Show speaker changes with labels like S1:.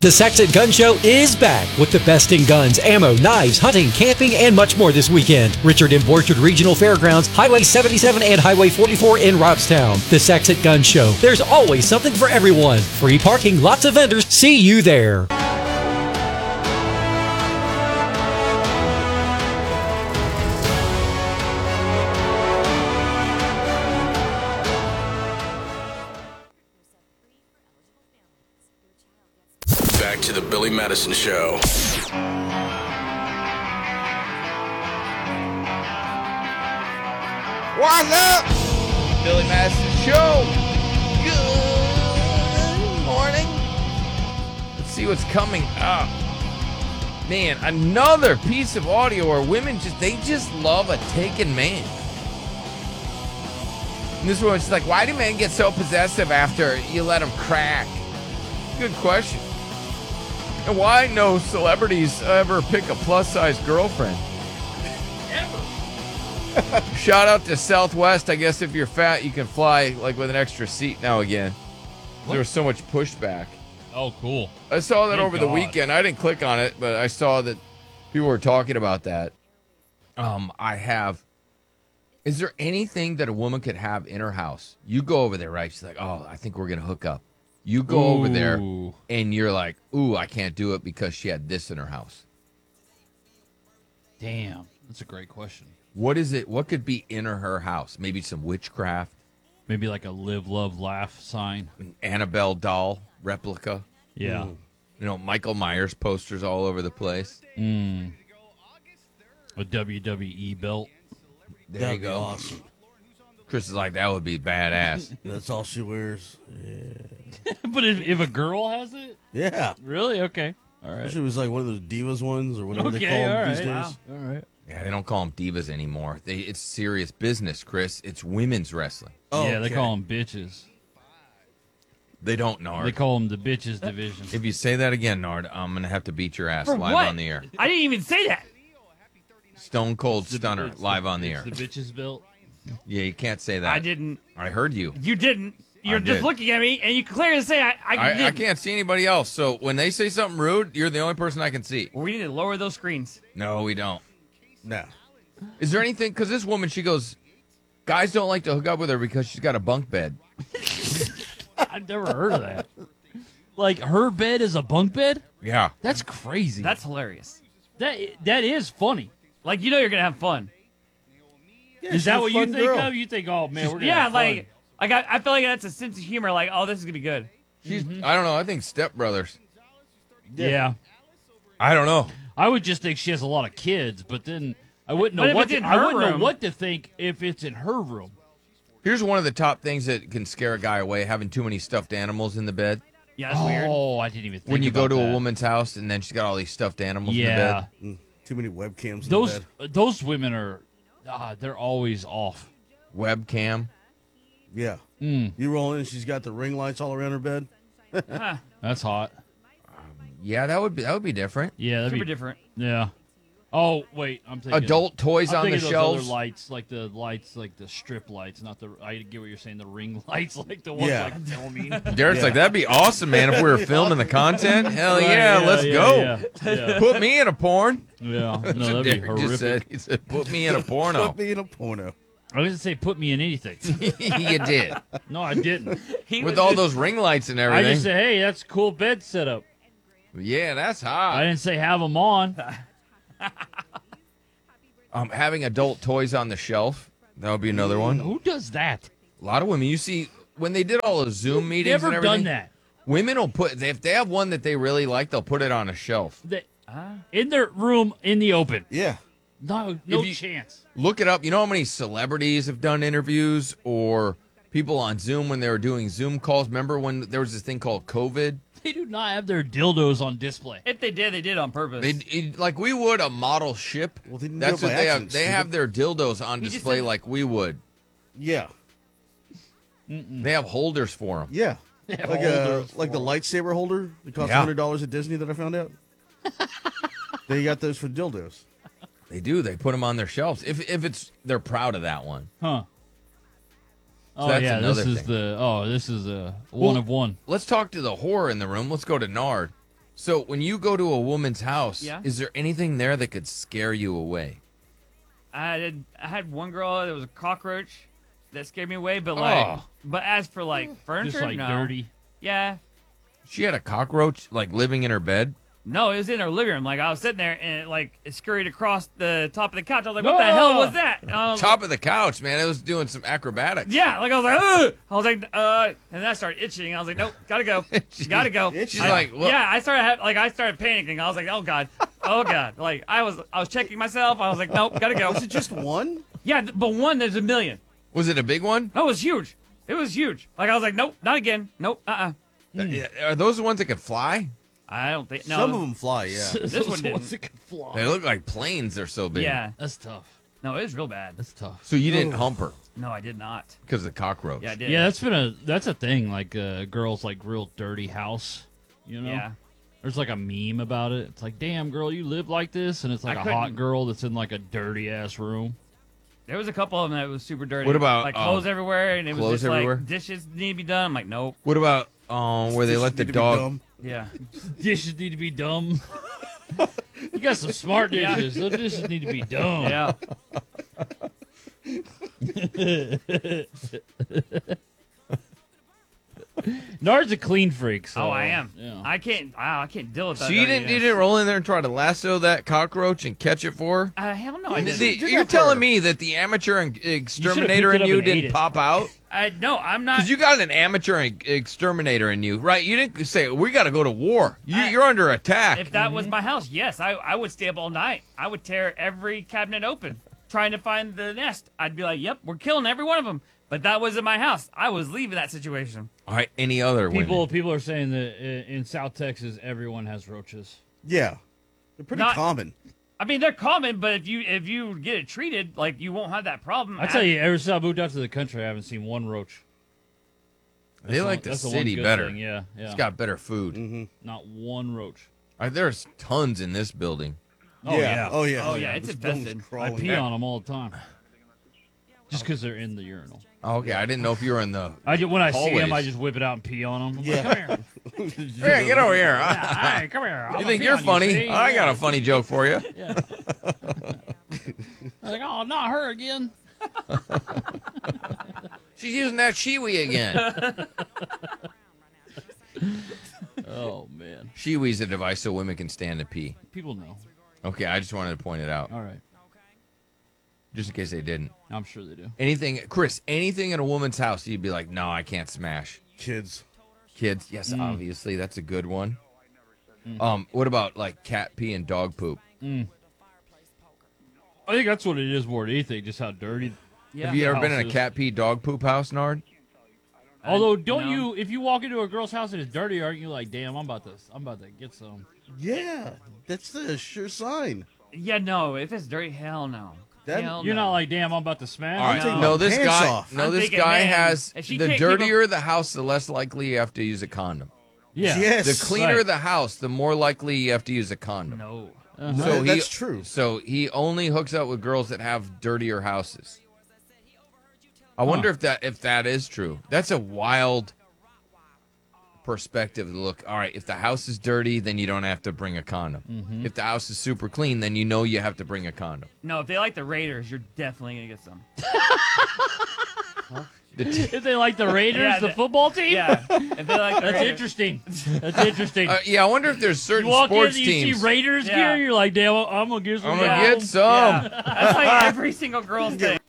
S1: The Saxon Gun Show is back with the best in guns, ammo, knives, hunting, camping, and much more this weekend. Richard M. Borchard Regional Fairgrounds, Highway 77 and Highway 44 in Robstown. The Saxon Gun Show. There's always something for everyone. Free parking, lots of vendors. See you there.
S2: Back to the Billy Madison Show.
S3: What's up? Billy Madison Show. Good morning. Let's see what's coming up. Man, another piece of audio where women just love a taken man. And this one's like, why do men get so possessive after you let them crack? Good question. And why no celebrities ever pick a plus-size girlfriend? Ever. Shout out to Southwest. I guess if you're fat, you can fly like with an extra seat now again. There was so much pushback.
S4: Oh, cool.
S3: I saw that
S4: Thank
S3: over the
S4: God.
S3: weekend. I didn't click on it, but I saw that people were talking about that. Is there anything that a woman could have in her house? You go over there, right? She's like, oh, I think we're going to hook up. You go over there,
S4: Ooh.
S3: and you're like, ooh, I can't do it because she had this in her house.
S4: Damn. That's a great question.
S3: What is it? What could be in her house? Maybe some witchcraft,
S4: Maybe like a live, love, laugh sign.
S3: an Annabelle doll replica.
S4: Yeah.
S3: You know, Michael Myers posters all over the place.
S4: A WWE belt.
S3: There
S5: That'd
S3: you
S5: be
S3: go.
S5: awesome.
S3: Chris is like, that would be badass.
S5: That's all she wears. Yeah.
S4: But if a girl has it?
S5: Yeah.
S4: Really? Okay. All right.
S5: She was like one of those divas ones or whatever they
S4: Okay,
S5: call
S4: all
S5: them these
S4: right.
S5: days.
S4: All right.
S3: Yeah, they don't call them divas anymore. It's serious business, Chris. It's women's wrestling.
S5: Oh,
S4: Yeah, they
S5: okay.
S4: call them bitches.
S3: They don't, Nard.
S4: They call them the bitches division.
S3: If you say that again, Nard, I'm going to have to beat your ass
S6: For
S3: live
S6: what?
S3: on the air.
S6: I didn't even say that.
S3: Stone Cold
S4: It's the-
S3: Stunner
S4: it's
S3: live on the air.
S4: It's the bitches belt.
S3: Yeah, you can't say that.
S6: I didn't.
S3: I heard you.
S6: You didn't. You're
S3: I
S6: just
S3: did.
S6: looking at me, and you clearly say I
S3: I
S6: didn't.
S3: can't see anybody else. So when they say something rude, you're the only person I can see.
S6: We need to lower those screens.
S3: No, we don't.
S5: No.
S3: Is there anything? Because this woman, she goes, guys don't like to hook up with her because she's got a bunk bed.
S4: I've never heard of that. Like her bed is a bunk bed?
S3: Yeah.
S4: That's crazy.
S6: That's hilarious.
S4: that is funny.
S6: Like, you know you're going to have fun.
S5: Yeah,
S4: Is
S5: she's
S4: that
S5: a
S4: what you
S5: fun
S4: think
S5: girl.
S4: of? You think, oh man, we're gonna
S6: Yeah,
S4: have
S6: like,
S4: fun.
S6: I feel like that's a sense of humor. Like, oh, this is going to be good.
S3: She's, I don't know. I think Step Brothers.
S4: Yeah.
S3: I don't know.
S4: I would just think she has a lot of kids, but then I wouldn't
S6: But
S4: know
S6: if
S4: what
S6: it's
S4: to,
S6: in
S4: I
S6: her
S4: wouldn't know
S6: room-
S4: what to think if it's in her room.
S3: Here's one of the top things that can scare a guy away: having too many stuffed animals in the bed.
S6: Yeah, that's weird.
S4: Oh, I didn't even think
S3: When you go
S4: about
S3: to
S4: that.
S3: a woman's house and then she's got all these stuffed animals in the
S4: Yeah.
S3: bed.
S5: Too many webcams in
S4: Those
S5: the bed.
S4: those women are they're always off.
S3: Webcam.
S5: Yeah.
S4: Mm,
S5: You roll in, she's got the ring lights all around her bed.
S6: Huh.
S4: that's hot.
S3: Yeah, that would be different.
S4: Yeah, that'd
S6: Super
S4: be
S6: different.
S4: Yeah. Oh wait, I'm thinking
S3: Adult toys
S4: I'm
S3: on the
S4: thinking those
S3: shelves.
S4: other lights, like the strip lights, not the. I get what you're saying, the ring lights, like the ones
S5: Yeah.
S4: like filming.
S3: Derek's
S5: Yeah.
S3: like, that'd be awesome, man, if we were filming the content. Hell
S4: Right,
S3: yeah, let's go.
S4: Yeah, yeah.
S3: Put me in a porn.
S4: Yeah.
S3: That's
S4: No,
S3: what
S4: that'd be
S3: Derek just said.
S4: horrific.
S3: He said, put me in a porno.
S5: Put me in a porno.
S4: I didn't say put me in anything.
S3: You did.
S4: No, I didn't.
S6: He
S3: With
S6: was
S3: all
S6: just-
S3: those ring lights and
S4: I
S3: everything.
S4: just said, hey, that's a cool bed setup.
S3: Yeah, that's
S4: I
S3: hot.
S4: didn't say have them on.
S3: Having adult toys on the shelf. That would be another one.
S4: Who does that?
S3: A lot of women. You see, when they did all the Zoom meetings
S4: Never
S3: and everything,
S4: done that.
S3: women will put, if they have one that they really like, they'll put it on a shelf.
S4: They, in their room in the open.
S5: Yeah.
S4: No
S3: If you-
S4: chance.
S3: Look it up. You know how many celebrities have done interviews or people on Zoom when they were doing Zoom calls? Remember when there was this thing called COVID?
S4: They do not have their dildos on display.
S6: If they did on purpose.
S3: Like we would a model ship.
S5: Well, they didn't
S3: That's
S5: do it
S3: what
S5: by
S3: they have.
S5: accident,
S3: They
S5: stupid.
S3: have their dildos on
S6: He just
S3: display
S6: said-
S3: like we would.
S5: Yeah.
S3: They have holders for them.
S5: Yeah.
S4: Yeah,
S5: Like
S4: holders
S5: like the lightsaber holder that costs
S3: Yeah.
S5: $100 at Disney that I found out. They got those for dildos.
S3: They do. They put them on their shelves. If it's they're proud of that one.
S4: Huh. Oh
S3: that's
S4: yeah,
S3: another
S4: this is
S3: thing.
S4: this is a one
S3: Well-
S4: of one.
S3: Let's talk to the whore in the room. Let's go to Nard. So when you go to a woman's house,
S6: Yeah.
S3: is there anything there that could scare you away?
S6: I had one girl that was a cockroach that scared me away, but
S3: Oh.
S6: but as for like furniture,
S4: Just like
S6: no.
S4: dirty.
S6: Yeah.
S3: She had a cockroach like living in her bed.
S6: No, it was in her living room. Like I was sitting there and it scurried across the top of the couch. I was like, "What the hell was that?" And I was
S3: Top of the couch, man. It was doing some acrobatics.
S6: yeah, like I was like, ugh! I was like, and then I started itching. I was like, nope, gotta go, gotta go.
S3: She's like, what?
S6: yeah, I started panicking. I was like, oh god, like I was checking myself. I was like, nope, gotta go.
S5: Was it just one?
S6: Yeah, but one, there's a million.
S3: Was it a big one?
S6: No, it was huge. It was huge. Like I was like, nope, not again. Nope,
S3: Are those the ones that could fly?
S6: I don't think no.
S5: Some of them fly, yeah.
S6: This one didn't.
S4: That can fly.
S3: They look like planes. They're so big.
S6: Yeah,
S4: That's tough.
S6: no, it was real bad.
S4: That's tough.
S3: So you didn't hump her
S6: No, I did not.
S3: because of the cockroach.
S6: Yeah, I did.
S4: Yeah, that's a thing. Like girls like real dirty house. You know.
S6: Yeah.
S4: There's like a meme about it. It's like, damn girl, you live like this, and it's like
S6: I
S4: a hot
S6: couldn't-
S4: girl that's in like a dirty ass room.
S6: There was a couple of them that was super dirty.
S3: What about,
S6: like clothes everywhere, and it was
S3: clothes
S6: just
S3: everywhere?
S6: like dishes need to be done. I'm like, nope.
S3: What about where they let the
S5: Need to be
S3: dog?
S5: dumb.
S6: Yeah.
S4: Dishes need to be dumb. You got some smart
S6: Yeah.
S4: dishes. Those dishes need to be dumb.
S6: Yeah.
S4: Nard's a clean freak. So,
S6: Oh, I am.
S4: Yeah.
S6: I can't deal with that.
S3: So you didn't roll in there and try to lasso that cockroach and catch it for her?
S6: Hell no, I didn't.
S3: You're telling me that the amateur exterminator
S4: picked it
S3: in
S4: up
S3: you
S4: and ate
S3: didn't
S4: it.
S3: pop out?
S6: No, I'm not.
S3: Because you got an amateur exterminator in you, right? You didn't say, we got to go to war. You're under attack.
S6: If that was my house, yes, I would stay up all night. I would tear every cabinet open trying to find the nest. I'd be like, yep, we're killing every one of them. But that wasn't my house. I was leaving that situation.
S3: All right, any other women?
S4: People are saying that in South Texas everyone has roaches.
S5: Yeah. They're pretty
S6: Not-
S5: common.
S6: I mean, they're common, but if you get it treated, like you won't have that problem.
S4: I tell you, ever since I moved out to the country, I haven't seen one roach.
S3: They like the
S4: That's one
S3: city
S4: good
S3: better.
S4: thing, Yeah, yeah.
S3: It's got better food.
S5: Mm-hmm.
S4: Not one roach.
S3: There's tons in this building.
S4: Oh yeah.
S5: Oh, yeah.
S6: Oh, yeah, it's
S5: This building's
S6: infested.
S4: I
S5: crawling.
S4: pee on them all the time. Just because they're in the urinal.
S3: Oh, okay, I didn't know if you were in the.
S4: When I see them,
S3: Always.
S4: I just whip it out and pee on them. I'm
S5: Yeah.
S4: like, come here.
S3: Hey, get over here.
S4: Hey, come here. I'm
S3: You
S4: gonna
S3: think
S4: pee
S3: you're
S4: on
S3: funny?
S4: see?
S3: I got a funny joke for you.
S4: Yeah. I'm like, oh, not her again.
S3: She's using that shiwi again.
S4: Oh, man.
S3: Shiwi's a device so women can stand to pee.
S4: People know.
S3: Okay, I just wanted to point it out,
S4: All right.
S3: just in case they didn't.
S4: I'm sure they do.
S3: Anything, Chris, anything in a woman's house, you'd be like, no, I can't smash.
S5: Kids.
S3: Kids, yes, obviously, that's a good one. What about like cat pee and dog poop?
S4: I think that's what it is more than anything, just how dirty.
S6: Yeah.
S3: Have you ever been in a
S4: houses.
S3: cat pee dog poop house, Nard?
S4: Although, don't
S6: no.
S4: you, if you walk into a girl's house and it's dirty, aren't you like, damn, I'm about to get some.
S5: Yeah. That's the sure sign.
S6: Yeah, no. If it's dirty, hell no.
S5: That-
S6: Hell
S4: You're
S6: no.
S4: not like, damn, I'm about to smash.
S3: All right,
S6: No.
S3: no, this
S5: Pants
S3: guy,
S5: off.
S6: I'm
S3: this
S6: thinking,
S3: guy
S6: man,
S3: has
S6: if she
S3: the
S6: can't keep
S3: dirtier the house, the less likely you have to use a condom.
S4: Yeah.
S5: Yes.
S3: The cleaner
S4: Right.
S3: the house, the more likely you have to use a condom.
S6: No.
S3: So
S5: That's true.
S3: So he only hooks up with girls that have dirtier houses. I wonder if that is true. That's a wild perspective to look. All right, if the house is dirty, then you don't have to bring a condom. If the house is super clean, then you know you have to bring a condom.
S6: No, if they like the Raiders, you're definitely gonna get some.
S4: If they like the Raiders,
S6: Yeah,
S4: the football team?
S6: Yeah. If they like the
S4: That's
S6: Raiders.
S4: interesting. That's interesting.
S3: Yeah, I wonder if there's certain
S4: You walk in
S3: sports
S4: and you
S3: teams.
S4: see Raiders
S6: Yeah.
S4: gear, you're like, damn, I'm going to get some.
S3: I'm gonna
S6: Yeah.
S3: get some.
S6: Yeah. That's like every single girl's thing.